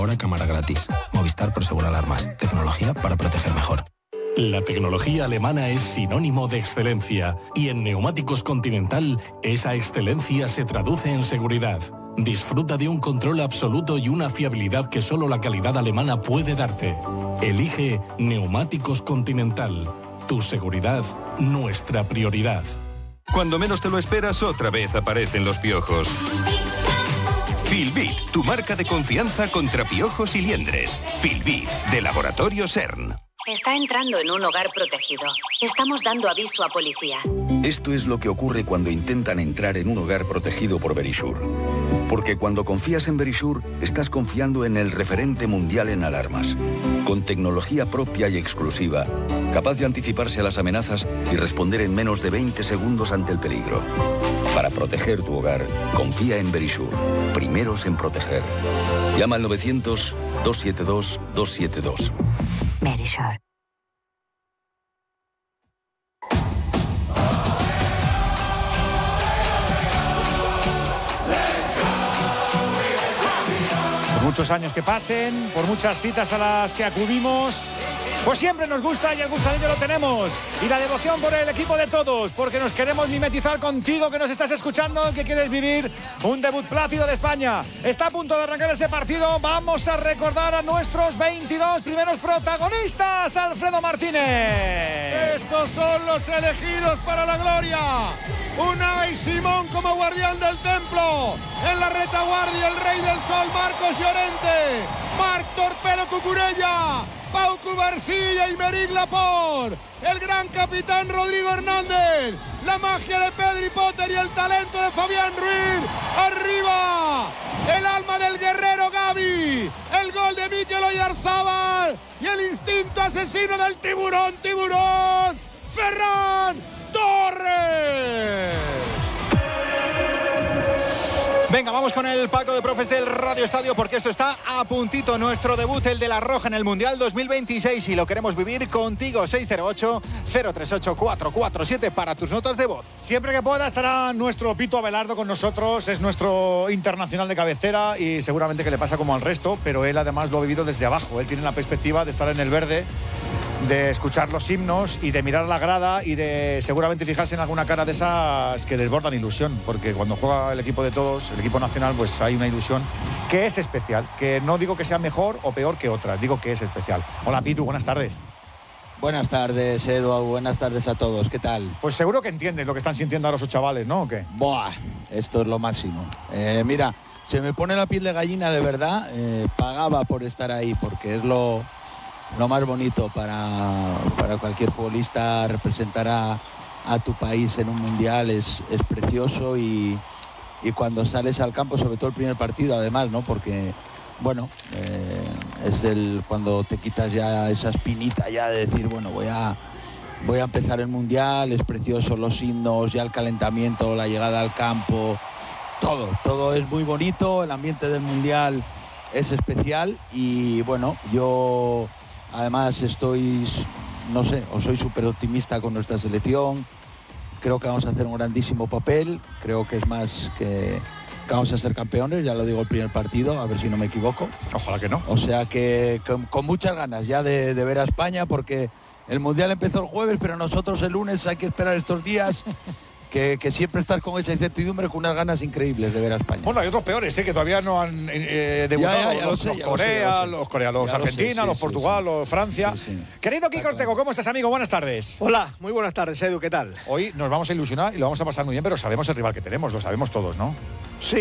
Ahora cámara gratis. Movistar Prosegur Alarmas. Tecnología para proteger mejor. La tecnología alemana es sinónimo de excelencia y en Neumáticos Continental esa excelencia se traduce en seguridad. Disfruta de un control absoluto y una fiabilidad que solo la calidad alemana puede darte. Elige Neumáticos Continental. Tu seguridad, nuestra prioridad. Cuando menos te lo esperas, otra vez aparecen los piojos. Filbit, tu marca de confianza contra piojos y liendres. Filbit, de Laboratorio CERN. Está entrando en un hogar protegido. Estamos dando aviso a policía. Esto es lo que ocurre cuando intentan entrar en un hogar protegido por Verisure. Porque cuando confías en Verisure, estás confiando en el referente mundial en alarmas. Con tecnología propia y exclusiva, capaz de anticiparse a las amenazas y responder en menos de 20 segundos ante el peligro. Para proteger tu hogar, confía en Verisure. Primeros en proteger. Llama al 900-272-272. Verisure. Por muchos años que pasen, por muchas citas a las que acudimos, pues siempre nos gusta y el gusanillo lo tenemos. Y la devoción por el equipo de todos, porque nos queremos mimetizar contigo que nos estás escuchando y que quieres vivir un debut plácido de España. Está a punto de arrancar ese partido. Vamos a recordar a nuestros 22 primeros protagonistas. Alfredo Martínez. Estos son los elegidos para la gloria. Unai Simón como guardián del templo. En la retaguardia el rey del sol Marcos Llorente. Marc Torpedo Cucurella. Pau Cubarsí y Meric Laporte, el gran capitán Rodrigo Hernández, la magia de Pedri Potter y el talento de Fabián Ruiz, arriba, el alma del guerrero Gavi, el gol de Mikel Oyarzabal y el instinto asesino del tiburón, Ferran Torres. Venga, vamos con el palco de profes del Radio Estadio porque esto está a puntito. Nuestro debut, el de la Roja en el Mundial 2026 y lo queremos vivir contigo. 608-038-447 para tus notas de voz. Siempre que pueda estará nuestro Pito Abelardo con nosotros. Es nuestro internacional de cabecera y seguramente que le pasa como al resto, pero él además lo ha vivido desde abajo. Él tiene la perspectiva de estar en el verde, de escuchar los himnos y de mirar la grada y de seguramente fijarse en alguna cara de esas que desbordan ilusión, porque cuando juega el equipo de todos, el equipo nacional, pues hay una ilusión que es especial, que no digo que sea mejor o peor que otras, digo que es especial. Hola Pitu, buenas tardes. Buenas tardes, Edu, buenas tardes a todos, ¿qué tal? Pues seguro que entiendes lo que están sintiendo ahora esos chavales, ¿no? ¿O qué? Buah, esto es lo máximo. Mira, se me pone la piel de gallina de verdad, pagaba por estar ahí, porque es lo más bonito para cualquier futbolista. Representar a tu país en un mundial es precioso y cuando sales al campo, sobre todo el primer partido además, ¿no? Porque, bueno, es cuando te quitas ya esa espinita ya de decir, bueno, voy a empezar el mundial, es precioso, los himnos, ya el calentamiento, la llegada al campo, todo es muy bonito, el ambiente del mundial es especial y, bueno, yo además soy súper optimista con nuestra selección. Creo que vamos a hacer un grandísimo papel. Creo que es más que vamos a ser campeones. Ya lo digo el primer partido, a ver si no me equivoco. Ojalá que no. O sea que con muchas ganas ya de ver a España, porque el Mundial empezó el jueves, pero nosotros el lunes hay que esperar estos días. Que siempre estás con esa incertidumbre, con unas ganas increíbles de ver a España. Bueno, hay otros peores, que todavía no han debutado. Los Corea, los Argentina, los Portugal, los Francia. Sí. Querido Kiko Ortego, ¿cómo estás, amigo? Buenas tardes. Hola, muy buenas tardes, Edu, ¿qué tal? Hoy nos vamos a ilusionar y lo vamos a pasar muy bien, pero sabemos el rival que tenemos, lo sabemos todos, ¿no? Sí.